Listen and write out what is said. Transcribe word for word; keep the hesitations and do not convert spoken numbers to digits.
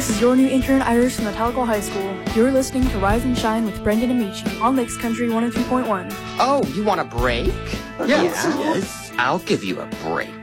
This is your new intern, Iris, from Metallica High School. You're listening to Rise and Shine with Brendan and Michi on Lakes Country one oh two point one. Oh, you want a break? Yes. Yes. I'll give you a break.